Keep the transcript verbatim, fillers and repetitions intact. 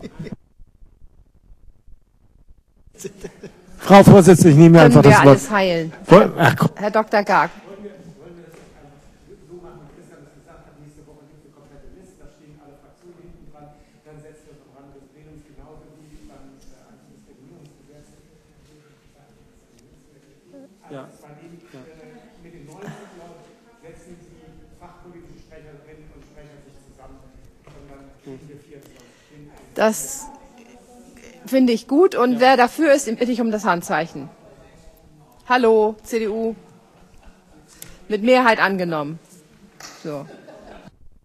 Frau Vorsitzende, ich nehme mir einfach Können wir das Wort. alles heilen. Woll- Ach, komm. Herr Doktor Garg. Ja. Das finde ich gut. Und wer dafür ist, den bitte ich um das Handzeichen. Hallo, C D U. Mit Mehrheit angenommen. So.